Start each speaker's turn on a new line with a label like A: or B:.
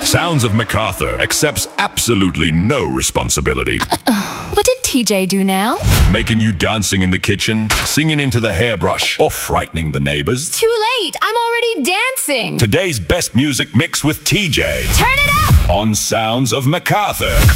A: Sounds of MacArthur accepts absolutely no responsibility.
B: What did TJ do now?
A: Making you dancing in the kitchen, singing into the hairbrush, or frightening the neighbors.
B: Too late. I'm already dancing.
A: Today's best music mix with TJ.
B: Turn it up!
A: On Sounds of MacArthur.